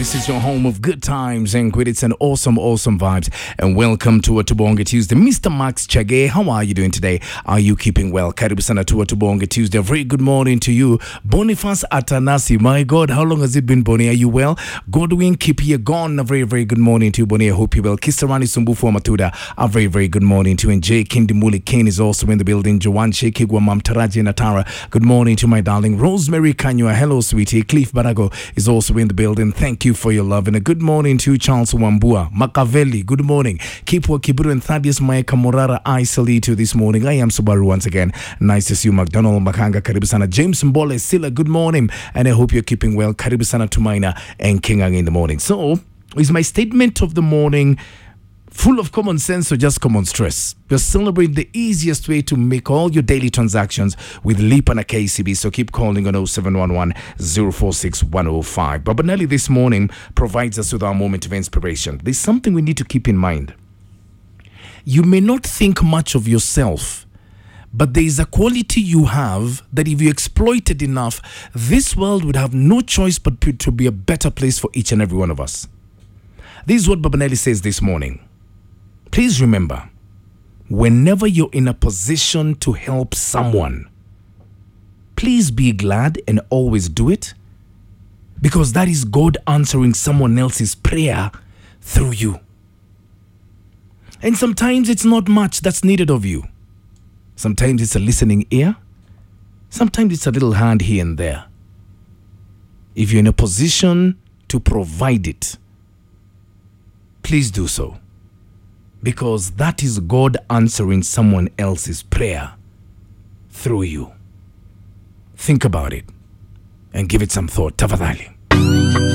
This is your home of good times and credits and awesome vibes. And welcome to a Tubonge Tuesday. Mr. Max Chage, how are you doing today? Are you keeping well? Karibu sana to a Tubonge Tuesday. A very good morning to you. Boniface Atanasi, my God, how long has it been, Bonnie? Are you well? Godwin Kipia gone. A very good morning to you, Bonnie. I hope you well. Kisarani Sumbufu Matuda, a very good morning to you. And Jay Kindimuli Kane is also in the building. Joanne Shekigwa Mamtaraji Natara, good morning to my darling. Rosemary Kanywa, hello, sweetie. Cliff Barago is also in the building. Thank you for your love. And a good morning to Charles Wambua. Makaveli, good morning. Kipwa Kiburu and Thaddeus Maeka Morara, I salute you this morning. I am Subaru once again. Nice to see you, McDonald Makanga, Karibusana. James Mbole, Silla, good morning. And I hope you're keeping well. Karibusana Tumaina and Kingang in the morning. So, is my statement of the morning full of common sense or just common stress? We're celebrating the easiest way to make all your daily transactions with Leap and a KCB. So keep calling on 0711 046 105. Babanelli this morning provides us with our moment of inspiration. There's something we need to keep in mind. You may not think much of yourself, but there is a quality you have that if you exploit it enough, this world would have no choice but to be a better place for each and every one of us. This is what Babanelli says this morning. Please remember, whenever you're in a position to help someone, please be glad and always do it, because that is God answering someone else's prayer through you. And sometimes it's not much that's needed of you. Sometimes it's a listening ear. Sometimes it's a little hand here and there. If you're in a position to provide it, please do so. Because that is God answering someone else's prayer through you. Think about it and give it some thought. Tafadhali.